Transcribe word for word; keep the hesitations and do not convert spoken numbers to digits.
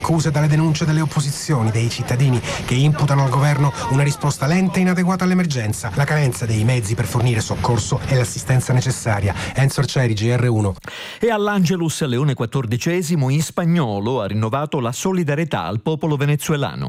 Accuse dalle denunce delle opposizioni, dei cittadini che imputano al governo una risposta lenta e inadeguata all'emergenza, la carenza dei mezzi per fornire soccorso e l'assistenza necessaria. Enzo Arcieri, G R uno. E all'Angelus Leone quattordicesimo in spagnolo ha rinnovato la solidarietà al popolo venezuelano.